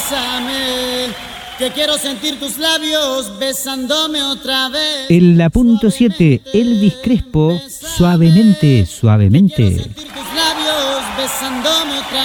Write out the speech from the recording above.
bésame, que quiero sentir tus labios besándome otra vez. En la punto 7, Elvis Crespo, suavemente, suavemente. Tus labios besándome otra